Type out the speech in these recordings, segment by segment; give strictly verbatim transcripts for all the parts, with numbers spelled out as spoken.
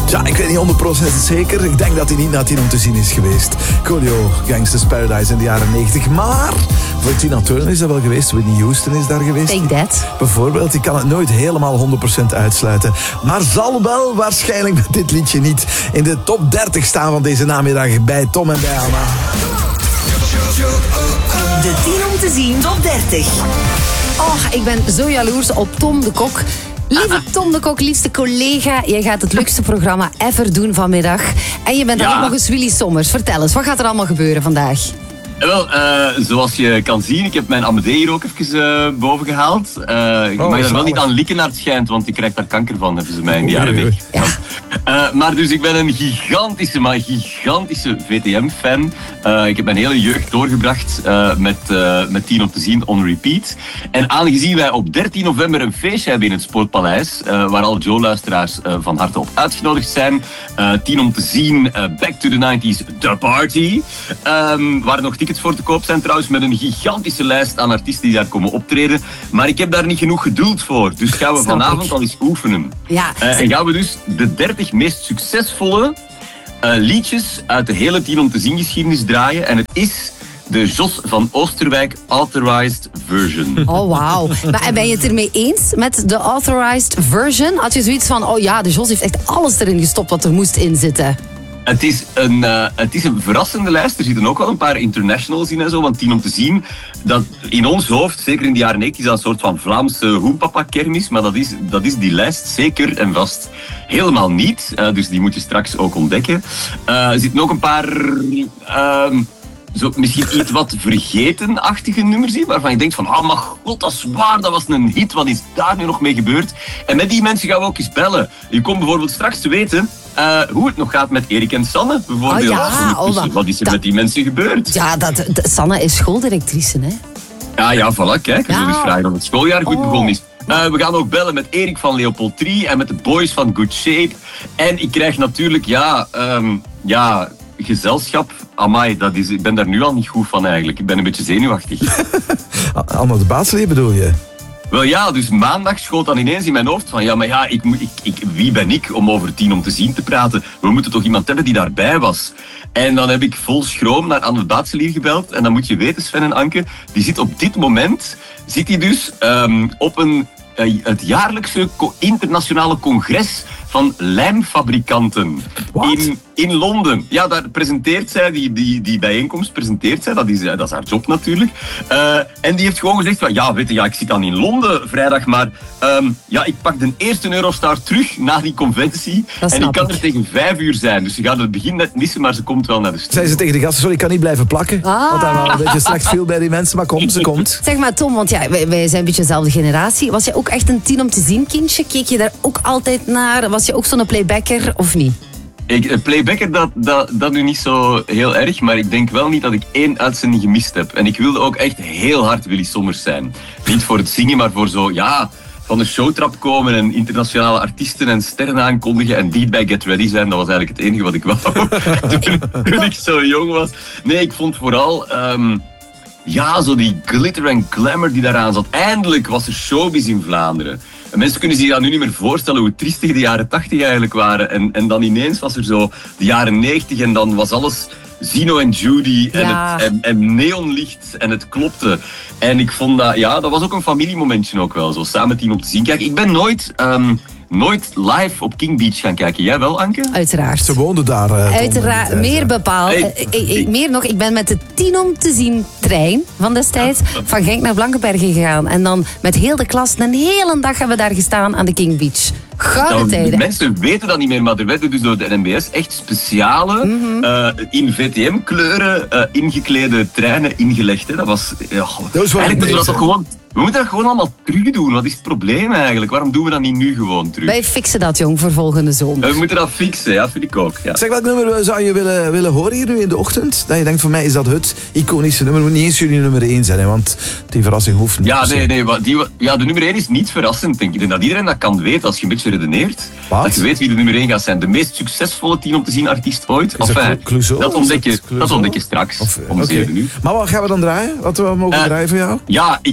Ja, ik weet niet honderd procent zeker. Ik denk dat hij niet naar tien om te zien is geweest. Coolio, Gangsta's Paradise in de jaren negentig. Maar voor Tina Turner is dat wel geweest. Whitney Houston is daar geweest. Take that. Bijvoorbeeld, ik kan het nooit helemaal honderd procent uitsluiten. Maar zal wel waarschijnlijk met dit liedje niet in de top dertig staan van deze namiddag bij Tom en bij Alma. De tien om te zien top dertig. Oh, ik ben zo jaloers op Tom de Kok. Lieve Tom de Kok, liefste collega, jij gaat het leukste programma ever doen vanmiddag. En je bent dan Ja. ook nog eens Willy Sommers. Vertel eens, wat gaat er allemaal gebeuren vandaag? Wel, uh, zoals je kan zien, ik heb mijn Amadee hier ook even uh, boven gehaald. Uh, ik Oh, mag daar wel zalig. niet aan likken naar het schijnt, want ik krijg daar kanker van, hebben ze mij in de Oei, jaren oei, negentig. Ja. Uh, maar dus ik ben een gigantische, maar gigantische V T M-fan. Uh, ik heb mijn hele jeugd doorgebracht uh, met, uh, met tien om te zien on repeat. En aangezien wij op dertien november een feestje hebben in het Sportpaleis, uh, waar al Joe-luisteraars uh, van harte op uitgenodigd zijn. Uh, tien om te zien, uh, Back to the nineties, The Party. Um, waar nog tickets voor te koop zijn trouwens, met een gigantische lijst aan artiesten die daar komen optreden. Maar ik heb daar niet genoeg geduld voor. Dus gaan we Snap vanavond ik. al eens oefenen. Ja. Uh, en gaan we dus de dertig meest succesvolle uh, liedjes uit de hele tien om te zien geschiedenis draaien. En het is de Jos van Oosterwijk Authorized Version. Oh, wauw. Maar en ben je het ermee eens met de authorized version? Had je zoiets van, oh ja, de Jos heeft echt alles erin gestopt wat er moest in zitten. Het is, een, uh, het is een verrassende lijst. Er zitten ook wel een paar internationals in en zo. Want tien om te zien, dat in ons hoofd, zeker in de jaren negentig, is dat een soort van Vlaamse hoempapa-kermis. Maar dat is, dat is die lijst zeker en vast helemaal niet. Uh, dus die moet je straks ook ontdekken. Uh, er zitten ook een paar... Uh, Zo, misschien iets wat vergeten-achtige nummers in, waarvan je denkt van, oh, maar god, dat is waar, dat was een hit, wat is daar nu nog mee gebeurd? En met die mensen gaan we ook eens bellen. Je komt bijvoorbeeld straks te weten uh, hoe het nog gaat met Erik en Sanne, bijvoorbeeld. Oh ja, oh, Dus wat is er dat- met die mensen gebeurd? Ja, dat, dat- Sanne is schooldirectrice, hè? Ja, ja, voilà, kijk, we Ja. zullen eens vragen of het schooljaar goed Oh. begonnen is. Uh, we gaan ook bellen met Erik van Leopold drie en met de boys van Good Shape. En ik krijg natuurlijk, ja, um, ja... gezelschap, amai, dat is, ik ben daar nu al niet goed van eigenlijk. Ik ben een beetje zenuwachtig. Allemaal de Baatselee bedoel je? Wel ja, dus maandag schoot dan ineens in mijn hoofd van ja, maar ja, ik, moet- ik, ik, wie ben ik om over tien om te zien te praten? We moeten toch iemand hebben die daarbij was? En dan heb ik vol schroom naar Anne Baatselier gebeld. En dan moet je weten, Sven en Anke, die zit op dit moment, zit hij dus um, op een, uh, het jaarlijkse co- internationale congres van lijmfabrikanten Wat? in, in Londen. Ja, daar presenteert zij, die, die, die bijeenkomst presenteert zij, dat is, dat is haar job natuurlijk. Uh, en die heeft gewoon gezegd van, ja, weet je, ja, ik zit dan in Londen vrijdag, maar um, ja, ik pak de eerste Eurostar terug na die conventie. Dat En ik snap kan ik. er tegen vijf uur zijn, dus ze gaat het begin net missen, maar ze komt wel naar de studio. Zei ze tegen de gasten, sorry, ik kan niet blijven plakken. Ah. Want daar wel een beetje slecht viel bij die mensen, maar komt, ze komt. Zeg maar Tom, want ja, wij, wij zijn een beetje dezelfde generatie. Was je ook echt een tien om te zien kindje? Keek je daar ook altijd naar? Was je ook zo'n playbacker of niet? Ik, eh, playbacker, dat, dat, dat nu niet zo heel erg, maar ik denk wel niet dat ik één uitzending gemist heb. En ik wilde ook echt heel hard Willy Sommers zijn. Niet voor het zingen, maar voor zo, ja, van de showtrap komen en internationale artiesten en sterren aankondigen en die bij Get Ready zijn. Dat was eigenlijk het enige wat ik wou toen, toen ik zo jong was. Nee, ik vond vooral... Um, ja, zo die glitter en glamour die daaraan zat. Eindelijk was er showbiz in Vlaanderen. En mensen kunnen zich dat nu niet meer voorstellen hoe triestig de jaren tachtig eigenlijk waren. En, en dan ineens was er zo de jaren negentig en dan was alles Zino en Judy en, Ja. het, en, en neonlicht en het klopte. En ik vond dat, ja, dat was ook een familiemomentje ook wel. Zo samen tien om te zien. Kijk, ik ben nooit... Um, Nooit live op King Beach gaan kijken. Jij wel, Anke? Uiteraard. Ze woonde daar. uh, Tom, Uiteraard, in die tijd, meer hè. bepaald. Hey. Eh, eh, eh, meer nog, ik ben met de tien om te zien trein van destijds van Genk naar Blankenberge gegaan. En dan met heel de klas een hele dag hebben we daar gestaan aan de King Beach. Gouden Nou, de tijden. mensen weten dat niet meer, maar er werden dus door de N M B S echt speciale, Mhm. uh, in V T M-kleuren uh, ingeklede treinen ingelegd. Hè. Dat was... Ja, Those were eigenlijk moeten we dat days, toch gewoon... We moeten dat gewoon allemaal terug doen. Wat is het probleem eigenlijk? Waarom doen we dat niet nu gewoon terug? Wij fixen dat, jong, voor volgende zomer. We moeten dat fixen, ja, vind ik ook. Ja. Zeg, welk nummer zou je willen, willen horen hier nu in de ochtend? Dat je denkt, voor mij is dat het iconische nummer. Moet niet eens jullie nummer één zijn, hè, want die verrassing hoeft niet. Ja, per se. nee, nee. wat Die, ja, de nummer één is niet verrassend, denk ik. Ik denk dat iedereen dat kan weten als je een beetje redeneert. Wat? Dat je weet wie de nummer één gaat zijn. De meest succesvolle tien om te zien artiest ooit. dat Enfin, Clouseau? dat, ontdek Is je, dat Clouseau? dat ontdek je straks Of, om oké. zeven uur. Maar wat gaan we dan draaien? Wat we mogen Eh, draaien voor jou? Ja, ik heb nu daarnet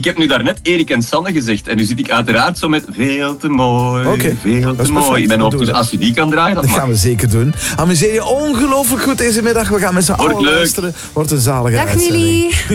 daarnet Erik en Sanne gezegd. En nu zit ik uiteraard zo met veel te mooi, Oké, veel dat te is mooi. perfect. In mijn Dan hoofd. doen we Dus dat. als je die kan draaien, dat Dat mag. gaan we zeker doen. Amuseer je ongelooflijk goed deze middag. We gaan met z'n Wordt allen leuk. luisteren. Wordt een zalige Dag uitzending. Willy.